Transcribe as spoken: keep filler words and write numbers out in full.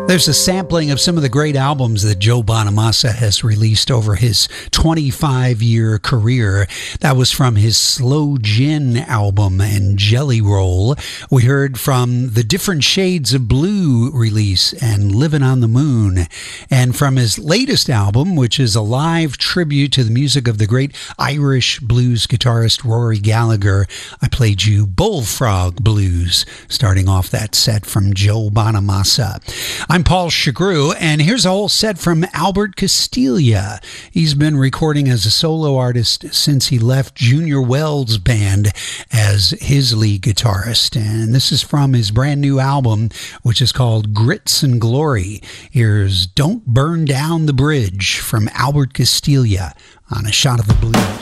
There's a sampling of some of the great albums that Joe Bonamassa has released over his twenty-five year career. That was from his Slow Gin album and Jelly Roll. We heard from the Different Shades of Blue release and Living on the Moon. And from his latest album, which is a live tribute to the music of the great Irish blues guitarist Rory Gallagher, I played you Bullfrog Blues, starting off that set from Joe Bonamassa. I'm Paul Chagru, and here's a whole set from Albert Castiglia. He's been recording as a solo artist since he left Junior Wells' band as his lead guitarist. And this is from his brand new album, which is called Grits and Glory. Here's Don't Burn Down the Bridge from Albert Castiglia on A Shot of the Blues.